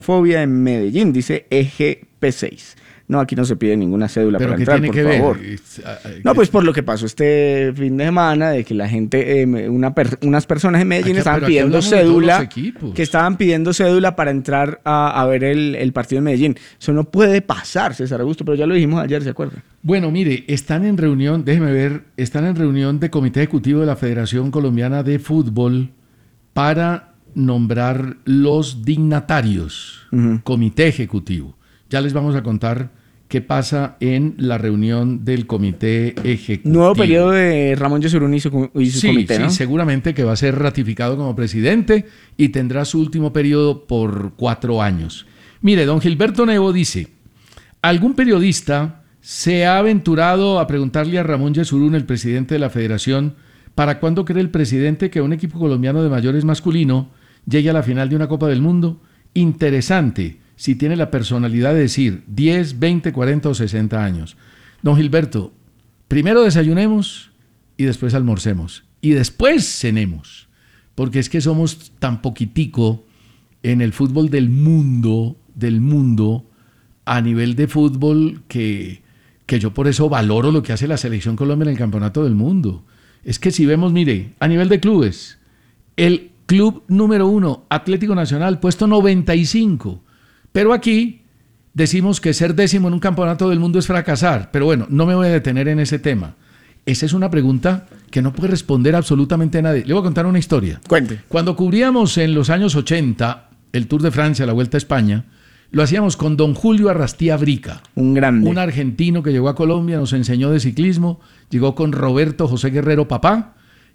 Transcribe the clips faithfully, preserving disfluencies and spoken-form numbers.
Fobia en Medellín, dice E G P seis. No, aquí no se pide ninguna cédula ¿Pero para qué entrar, tiene por que favor. ver? No, pues por lo que pasó este fin de semana, de que la gente, eh, una per- unas personas en Medellín Aquí- estaban pero aquí pidiendo hablamos de todos cédula, los equipos. que estaban pidiendo cédula para entrar a, a ver el, el partido en Medellín. Eso no puede pasar, César Augusto, pero ya lo dijimos ayer, ¿se acuerdan? Bueno, mire, están en reunión, déjeme ver, están en reunión de Comité Ejecutivo de la Federación Colombiana de Fútbol para nombrar los dignatarios. Uh-huh. Comité Ejecutivo. Ya les vamos a contar qué pasa en la reunión del Comité Ejecutivo. Nuevo periodo de Ramón Yesurún y su, y su Sí, comité, sí, ¿no? seguramente que va a ser ratificado como presidente y tendrá su último periodo por cuatro años. Mire, don Gilberto Nevo dice, ¿algún periodista se ha aventurado a preguntarle a Ramón Yesurún, el presidente de la federación, para cuándo cree el presidente que un equipo colombiano de mayores masculino llegue a la final de una Copa del Mundo? Interesante, si tiene la personalidad de decir diez, veinte, cuarenta o sesenta años. Don Gilberto, primero desayunemos y después almorcemos y después cenemos, porque es que somos tan poquitico en el fútbol del mundo, del mundo, a nivel de fútbol que, que yo por eso valoro lo que hace la Selección Colombia en el Campeonato del Mundo. Es que si vemos, mire, a nivel de clubes, el club número uno, Atlético Nacional, puesto noventa y cinco. Pero aquí decimos que ser décimo en un campeonato del mundo es fracasar. Pero bueno, no me voy a detener en ese tema. Esa es una pregunta que no puede responder absolutamente nadie. Le voy a contar una historia. Cuente. Cuando cubríamos en los años ochenta el Tour de Francia, la Vuelta a España, lo hacíamos con don Julio Arrastía Brica. Un grande. Un argentino que llegó a Colombia, nos enseñó de ciclismo, llegó con Roberto José Guerrero Papá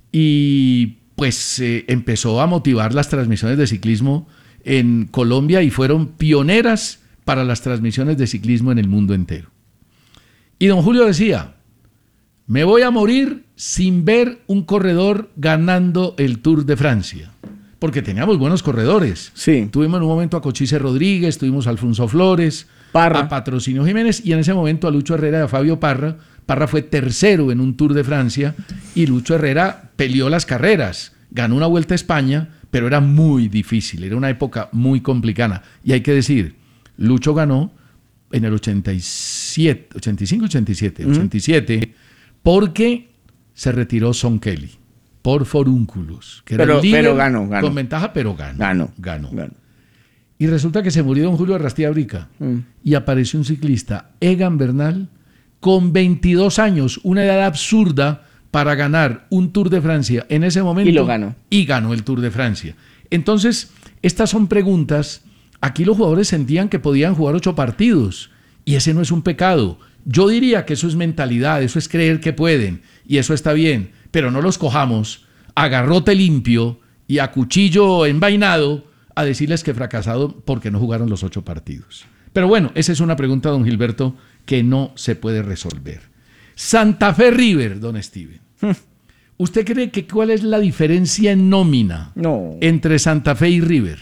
y pues eh, empezó a motivar las transmisiones de ciclismo en Colombia y fueron pioneras para las transmisiones de ciclismo en el mundo entero. Y don Julio decía, me voy a morir sin ver un corredor ganando el Tour de Francia, porque teníamos buenos corredores. Sí. Tuvimos en un momento a Cochise Rodríguez, tuvimos a Alfonso Flores, Parra. a Patrocinio Jiménez y en ese momento a Lucho Herrera y a Fabio Parra. Parra fue tercero en un Tour de Francia y Lucho Herrera peleó las carreras, ganó una Vuelta a España, pero era muy difícil, era una época muy complicada. Y hay que decir, Lucho ganó en el ochenta y siete, ochenta y cinco, ochenta y siete, uh-huh. ochenta y siete, porque se retiró Son Kelly por forúnculos. Que pero, era el líder pero ganó, ganó. Con ventaja, pero ganó. Ganó. Ganó. ganó. Y resulta que se murió don Julio Arrastía Brica mm. y apareció un ciclista, Egan Bernal, con veintidós años, una edad absurda para ganar un Tour de Francia en ese momento. Y lo ganó. Y ganó el Tour de Francia. Entonces, estas son preguntas. Aquí los jugadores sentían que podían jugar ocho partidos y ese no es un pecado. Yo diría que eso es mentalidad, eso es creer que pueden y eso está bien, pero no los cojamos a garrote limpio y a cuchillo envainado a decirles que fracasado porque no jugaron los ocho partidos. Pero bueno, esa es una pregunta, don Gilberto, que no se puede resolver. Santa Fe River, don Steven. ¿Usted cree que cuál es la diferencia en nómina no. entre Santa Fe y River?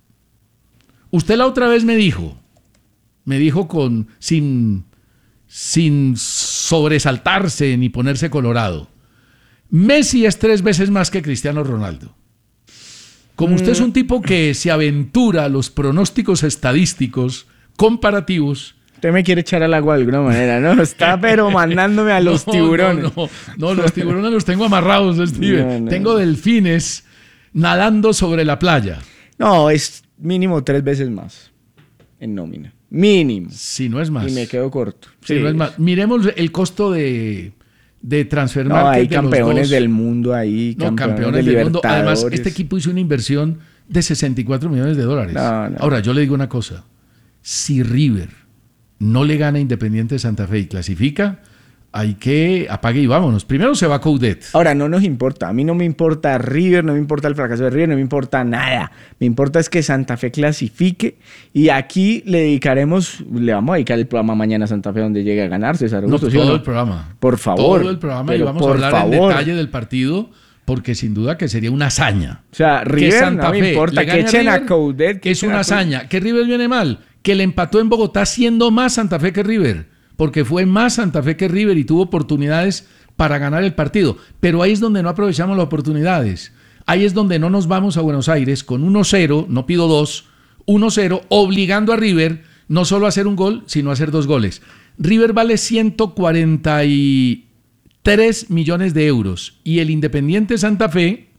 Usted la otra vez me dijo, me dijo con sin, sin sobresaltarse ni ponerse colorado, Messi es tres veces más que Cristiano Ronaldo. Como usted es un tipo que se aventura a los pronósticos estadísticos comparativos. Usted me quiere echar al agua de alguna manera, ¿no? Está pero mandándome a los no, tiburones. No, no, no, los tiburones los tengo amarrados, Steven. No, no. Tengo delfines nadando sobre la playa. No, es mínimo tres veces más en nómina. Mínimo. Si no es más. Y me quedo corto. Si sí. no es más. Miremos el costo de... de transfer no, market. hay de campeones los dos. del mundo ahí, no, campeones, campeones de del mundo. Libertadores. Además, este equipo hizo una inversión de sesenta y cuatro millones de dólares. No, no. Ahora, yo le digo una cosa. Si River no le gana a Independiente de Santa Fe y clasifica, hay que apague y vámonos. Primero se va Coudet. Ahora, no nos importa. A mí no me importa River, no me importa el fracaso de River, no me importa nada. Me importa es que Santa Fe clasifique y aquí le dedicaremos, le vamos a dedicar el programa mañana a Santa Fe donde llegue a ganar, César Augusto. No, ¿sí todo no? el programa. Por favor. Todo el programa y pero vamos a por hablar favor. en detalle del partido porque sin duda que sería una hazaña. O sea, River que Santa no me Fe importa, le que gane a echen River, a Coudet. Que es echen una a hazaña. Que River viene mal. Que le empató en Bogotá siendo más Santa Fe que River. Porque fue más Santa Fe que River y tuvo oportunidades para ganar el partido. Pero ahí es donde no aprovechamos las oportunidades. Ahí es donde no nos vamos a Buenos Aires con uno cero, no pido dos, uno cero, obligando a River no solo a hacer un gol, sino a hacer dos goles. River vale ciento cuarenta y tres millones de euros y el Independiente Santa Fe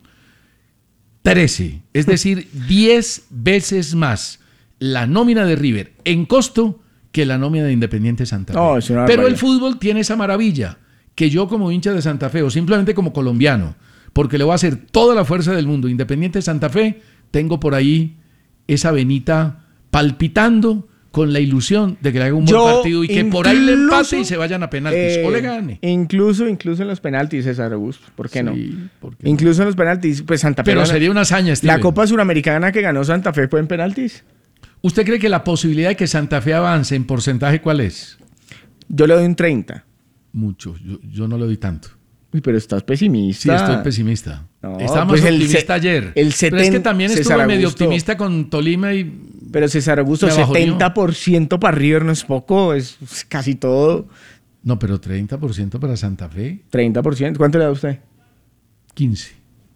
trece, es decir, diez veces más la nómina de River en costo que la nómina de Independiente Santa Fe. No, es una Pero barbaridad. el fútbol tiene esa maravilla que yo como hincha de Santa Fe o simplemente como colombiano, porque le voy a hacer toda la fuerza del mundo, Independiente Santa Fe, tengo por ahí esa venita palpitando con la ilusión de que le haga un Yo buen partido y que por ahí le incluso, empate y se vayan a penaltis eh, o le gane. Incluso, incluso en los penaltis, César Augusto, ¿por qué Sí, no? ¿por qué no? Incluso en los penaltis, pues Santa Fe. Pero gana- sería una hazaña, Steven. La Copa Suramericana que ganó Santa Fe fue en penaltis. ¿Usted cree que la posibilidad de que Santa Fe avance en porcentaje cuál es? Yo le doy un treinta. Mucho, yo, yo no le doy tanto. Uy, pero estás pesimista. Sí, estoy pesimista. No, Estaba más pues el optimista se- ayer. el Pero es que seten- también César estuve medio Augusto. optimista con Tolima y... Pero César Augusto, Me bajoneó. setenta por ciento para River no es poco, es es casi todo. No, pero treinta por ciento para Santa Fe, treinta por ciento. ¿Cuánto le da usted? quince.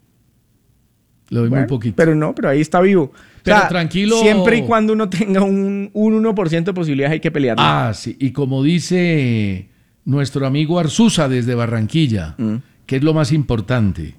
Le doy Bueno, muy poquito. Pero no, pero ahí está vivo. O Pero sea, tranquilo. Siempre y cuando uno tenga un, un uno por ciento de posibilidades hay que pelear. Ah, sí. Y como dice nuestro amigo Arzusa desde Barranquilla, Mm. que es lo más importante,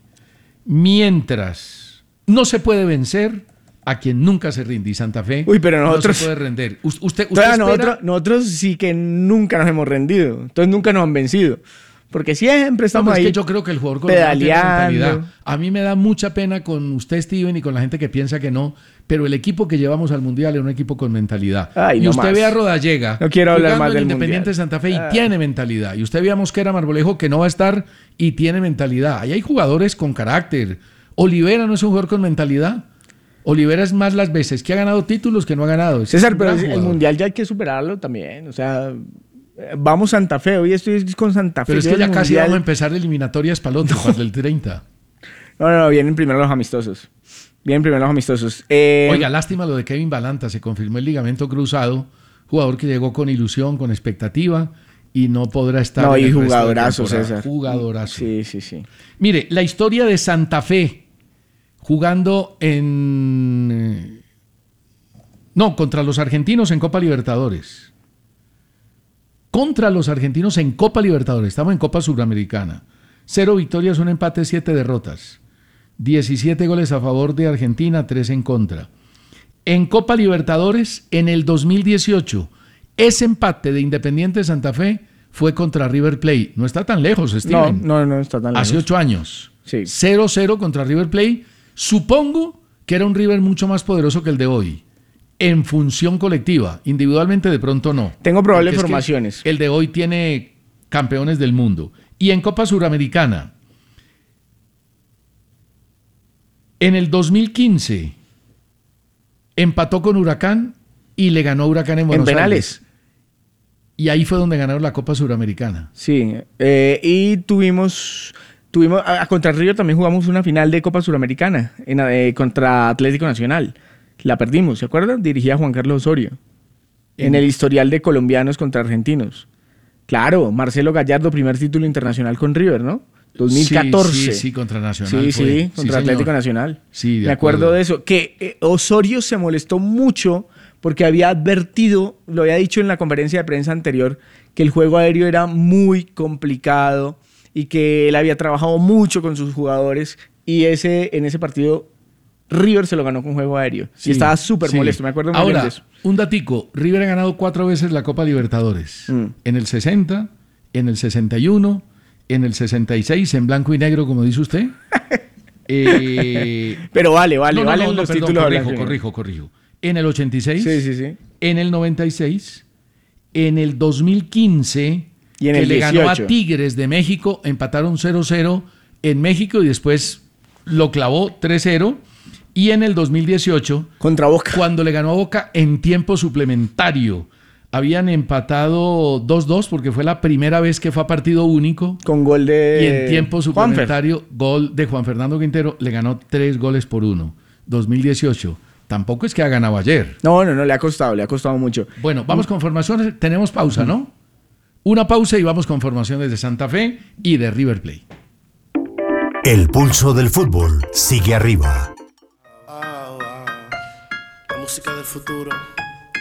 mientras no se puede vencer a quien nunca se rinde, y Santa Fe Uy, pero nosotros- no se puede render. Us- Usted, usted Entonces, espera- nosotros, nosotros sí que nunca nos hemos rendido. Entonces nunca nos han vencido. Porque siempre No, estamos pero es ahí. que yo creo que el jugador colombiano tiene pedaleando. mentalidad. A mí me da mucha pena con usted, Steven, y con la gente que piensa que no, pero el equipo que llevamos al Mundial es un equipo con mentalidad. Ay, y no usted más. ve a Rodallega No quiero hablar jugando más en del Independiente Mundial. Santa Fe y Ah. tiene mentalidad. Y usted ve a Mosquera Marmolejo que no va a estar y tiene mentalidad. Ahí hay jugadores con carácter. Olivera no es un jugador con mentalidad. Olivera es más las veces que ha ganado títulos que no ha ganado. Es César, un pero gran el jugador. Mundial ya hay que superarlo también. O sea, eh, vamos Santa Fe. Hoy estoy con Santa Fe. Pero es Yo que el ya casi Mundial- vamos a empezar eliminatorias para el otro, para el treinta. No, no, no, vienen primero los amistosos. Vienen primero los amistosos. Eh, Oiga, lástima lo de Kevin Balanta, se confirmó el ligamento cruzado, jugador que llegó con ilusión, con expectativa y no podrá estar. no, en y el resto de jugadorazo, temporada. César. Jugadorazo. Sí, sí, sí. Mire, la historia de Santa Fe jugando en... eh, No, contra los argentinos en Copa Libertadores. Contra los argentinos en Copa Libertadores. Estamos en Copa Suramericana. Cero victorias, un empate, siete derrotas. diecisiete goles a favor de Argentina, tres en contra. En Copa Libertadores, en el dos mil dieciocho, ese empate de Independiente Santa Fe fue contra River Plate. No está tan lejos, No, Steven. no, no está tan Hace lejos. ocho años. Sí. cero cero contra River Plate. Supongo que era un River mucho más poderoso que el de hoy. En función colectiva. Individualmente de pronto no. Tengo probables Porque es que formaciones. El de hoy tiene campeones del mundo. Y en Copa Suramericana. En el dos mil quince empató con Huracán y le ganó a Huracán en Buenos penales. Aires. Y ahí fue donde ganaron la Copa Suramericana. Sí. eh, y tuvimos. tuvimos a, a contra Río también jugamos una final de Copa Suramericana en, eh, contra Atlético Nacional. La perdimos, ¿se acuerdan? Dirigía Juan Carlos Osorio. En el historial de colombianos contra argentinos. Claro, Marcelo Gallardo, primer título internacional con River, ¿no? dos mil catorce. Sí, sí, sí, contra Nacional. Sí, fue. sí, contra señor. Atlético Nacional. Sí, de Me acuerdo acuerdo. de eso. Que eh, Osorio se molestó mucho porque había advertido, lo había dicho en la conferencia de prensa anterior, que el juego aéreo era muy complicado y que él había trabajado mucho con sus jugadores y ese, en ese partido River se lo ganó con juego aéreo. Sí, y estaba súper sí. molesto, me acuerdo muy bien Ahora, de eso. un datico. River ha ganado cuatro veces la Copa Libertadores. Mm. En el sesenta, en el sesenta y uno, en el sesenta y seis, en blanco y negro, como dice usted. Eh, Pero vale, vale, no, no, valen no, no, los perdón, títulos. de corrijo, blanco y negro. corrijo, corrijo. En el ochenta y seis, Sí, sí, sí. en el noventa y seis, en el dos mil quince, Y en que el le ganó a dieciocho. Tigres de México, empataron cero cero en México y después lo clavó tres cero. Y en el dos mil dieciocho, Contra Boca. cuando le ganó a Boca en tiempo suplementario, habían empatado dos dos porque fue la primera vez que fue a partido único. Con gol de Y en tiempo Juanfer. suplementario, gol de Juan Fernando Quintero, le ganó tres goles por uno. dos mil dieciocho. Tampoco es que ha ganado ayer. No, no, no, le ha costado, le ha costado mucho. Bueno, vamos con formaciones. Tenemos pausa, ¿no? Una pausa y vamos con formaciones de Santa Fe y de River Plate. El pulso del fútbol sigue arriba. música del futuro.